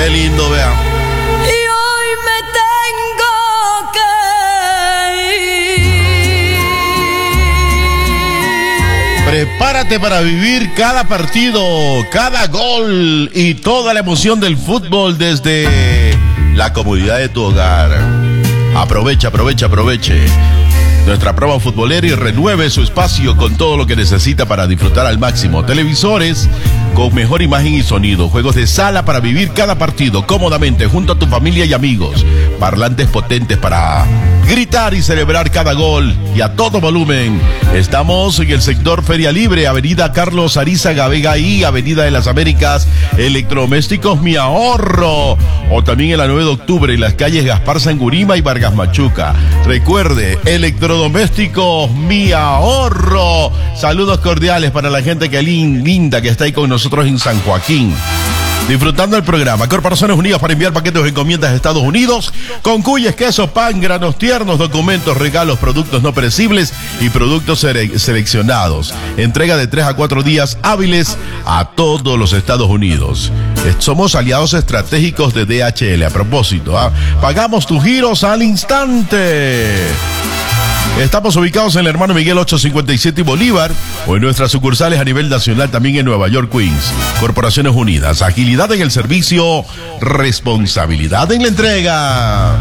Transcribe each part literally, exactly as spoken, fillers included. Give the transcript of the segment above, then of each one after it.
Qué lindo, vean. Y hoy me tengo que ir. Prepárate para vivir cada partido, cada gol y toda la emoción del fútbol desde la comodidad de tu hogar. Aprovecha, aprovecha, aproveche nuestra prueba futbolera y renueve su espacio con todo lo que necesita para disfrutar al máximo. Televisores con mejor imagen y sonido, juegos de sala para vivir cada partido cómodamente junto a tu familia y amigos, parlantes potentes para gritar y celebrar cada gol y a todo volumen. Estamos en el sector Feria Libre, Avenida Carlos Arizaga Vega y Avenida de las Américas. Electrodomésticos Mi Ahorro, o también en la nueve de octubre en las calles Gaspar Sangurima y Vargas Machuca. Recuerde, Electrodomésticos Mi Ahorro. Saludos cordiales para la gente que linda que está ahí con nosotros en San Joaquín, disfrutando el programa. Corporaciones Unidas para enviar paquetes de encomiendas a Estados Unidos, con cuyes, queso, pan, granos tiernos, documentos, regalos, productos no perecibles y productos sele- seleccionados. Entrega de tres a cuatro días hábiles a todos los Estados Unidos. Somos aliados estratégicos de D H L. A propósito, ¿ah? Pagamos tus giros al instante. Estamos ubicados en el Hermano Miguel ochocientos cincuenta y siete y Bolívar, o en nuestras sucursales a nivel nacional, también en Nueva York, Queens. Corporaciones Unidas, agilidad en el servicio, responsabilidad en la entrega.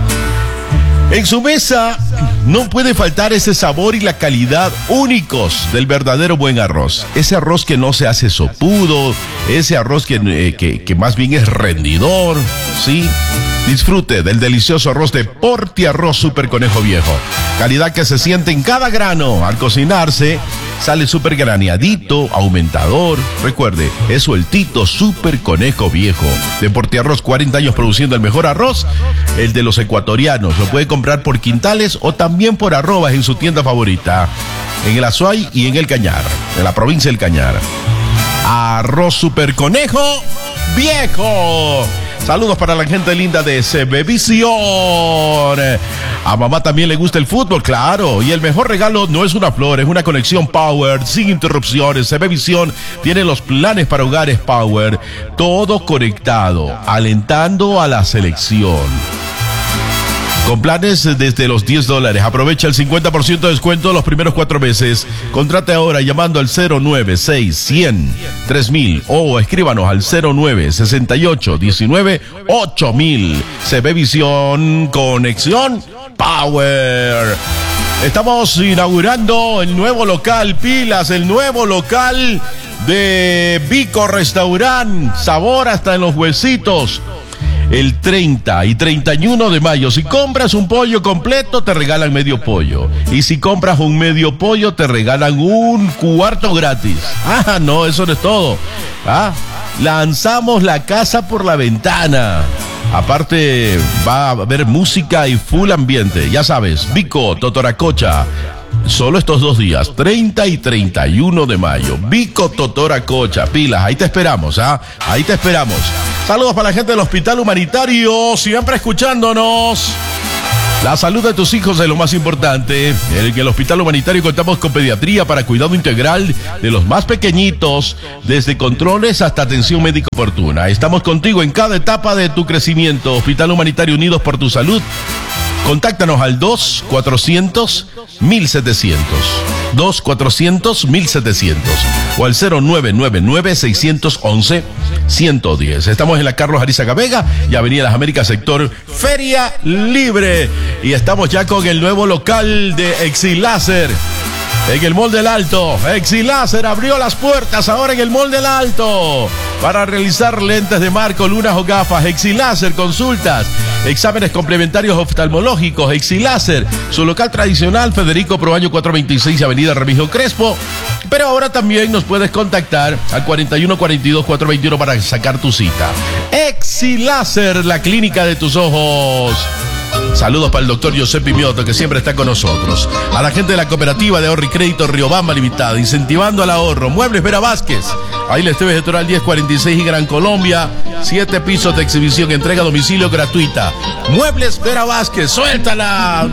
En su mesa no puede faltar ese sabor y la calidad únicos del verdadero buen arroz. Ese arroz que no se hace sopudo, ese arroz que, eh, que, que más bien es rendidor, ¿sí? Disfrute del delicioso arroz de Porti Arroz Super Conejo Viejo. Calidad que se siente en cada grano. Al cocinarse, sale súper graneadito, aumentador. Recuerde, es sueltito, Super Conejo Viejo. De Porti Arroz, cuarenta años produciendo el mejor arroz, el de los ecuatorianos. Lo puede comprar por quintales o también por arrobas en su tienda favorita, en el Azuay y en el Cañar, en la provincia del Cañar. Arroz Super Conejo Viejo. Saludos para la gente linda de Cebevisión. A mamá también le gusta el fútbol, claro. Y el mejor regalo no es una flor, es una conexión Power, sin interrupciones. Cebevisión tiene los planes para hogares Power. Todo conectado, alentando a la selección. Con planes desde los diez dólares. Aprovecha el cincuenta por ciento de descuento los primeros cuatro meses. Contrate ahora llamando al cero nueve seis cien tres mil o escríbanos al cero nueve sesenta y ocho diecinueve ocho mil. Cebevisión, conexión Power. Estamos inaugurando el nuevo local Pilas, el nuevo local de Vico Restaurant. Sabor hasta en los huesitos. El treinta y treinta y uno de mayo, si compras un pollo completo, te regalan medio pollo. Y si compras un medio pollo, te regalan un cuarto gratis. Ah, no, eso no es todo. Ah, lanzamos la casa por la ventana. Aparte, va a haber música y full ambiente. Ya sabes, Vico, Totoracocha. Solo estos dos días, treinta y treinta y uno de mayo. Vico, Totoracocha, pilas, ahí te esperamos, ¿ah? Ahí te esperamos. Saludos para la gente del Hospital Humanitario, siempre escuchándonos. La salud de tus hijos es lo más importante. En el Hospital Humanitario contamos con pediatría para cuidado integral de los más pequeñitos, desde controles hasta atención médica oportuna. Estamos contigo en cada etapa de tu crecimiento. Hospital Humanitario, unidos por tu salud. Contáctanos al dos cuatrocientos mil setecientos. dos cuatrocientos mil setecientos. O al cero nueve nueve nueve seiscientos once ciento diez. Estamos en la Carlos Arizaga Vega y Avenida Las Américas, sector Feria Libre. Y estamos ya con el nuevo local de Exiláser. En el Mall del Alto, Exiláser abrió las puertas ahora en el Mall del Alto para realizar lentes de marco, lunas o gafas. Exiláser, consultas, exámenes complementarios oftalmológicos. Exiláser, su local tradicional, Federico Proaño cuatrocientos veintiséis, Avenida Remigio Crespo. Pero ahora también nos puedes contactar al cuarenta y uno cuarenta y dos cuatrocientos veintiuno para sacar tu cita. Exiláser, la clínica de tus ojos. Saludos para el doctor Giuseppe Mioto, que siempre está con nosotros. A la gente de la cooperativa de ahorro y crédito Riobamba Limitada, incentivando al ahorro. Muebles Vera Vázquez, ahí la Esteves Vegetal diez cuarenta y seis y Gran Colombia. Siete pisos de exhibición, entrega a domicilio gratuita. Muebles Vera Vázquez, suéltala.